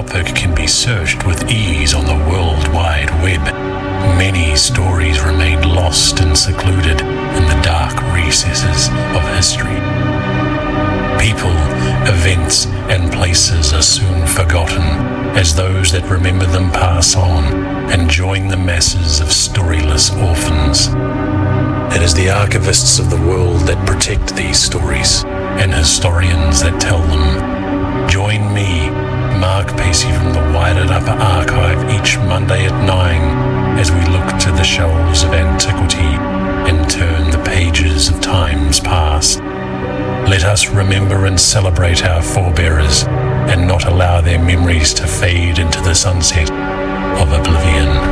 topic can be searched with ease on the World Wide Web, many stories remain lost and secluded in the dark recesses of history. People, events, and places are soon forgotten as those that remember them pass on and join the masses of storyless orphans. It is the archivists of the world that protect these stories and historians that tell them. Join me, Mark Pacey from the Wired Upper Archive each Monday at 9 as we look to the shelves of antiquity and turn the pages of times past. Let us remember and celebrate our forebearers and not allow their memories to fade into the sunset of oblivion.